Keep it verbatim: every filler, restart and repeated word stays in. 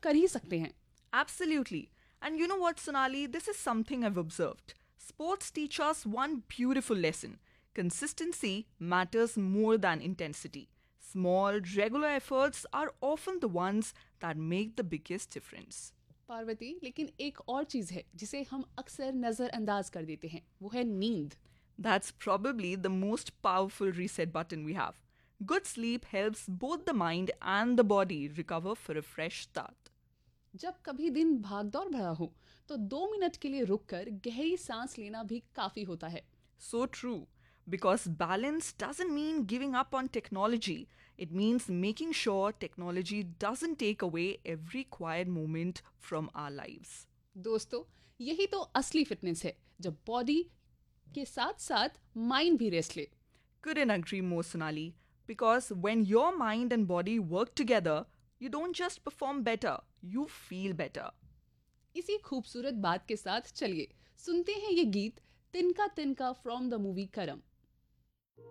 कर ही सकते हैं। Absolutely. And you know what, Sonali? This is something I've observed. Sports teach us one beautiful lesson: consistency matters more than intensity. Small, regular efforts are often the ones that make the biggest difference. Parvati, लेकिन एक और चीज है जिसे हम अक्सर नजरअंदाज कर देते हैं, वो है नींद। That's probably the most powerful reset button we have. Good sleep helps both the mind and the body recover for a fresh start. जब कभी दिन भागदौड़ भरा हो तो दो मिनट के लिए रुककर गहरी सांस लेना भी काफी होता है। So true. Because balance doesn't mean giving up on technology. It means making sure technology doesn't take away every quiet moment from our lives. दोस्तों, यही तो असली फिटनेस है, जब बॉडी के साथ साथ माइंड भी रेस्ट ले। Couldn't agree more, Sonali. Because when your mind and body work together, you don't just perform better, you feel better. इसी खूबसूरत बात के साथ चलिए सुनते हैं ये गीत तिनका तिनका फ्रॉम द मूवी करम।